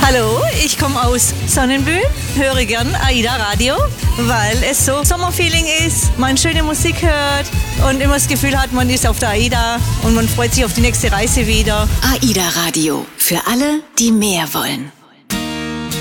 Hallo, ich komme aus Sonnenbühl, höre gern AIDA Radio, weil es so Sommerfeeling ist, man schöne Musik hört und immer das Gefühl hat, man ist auf der AIDA und man freut sich auf die nächste Reise wieder. AIDA Radio, für alle, die mehr wollen.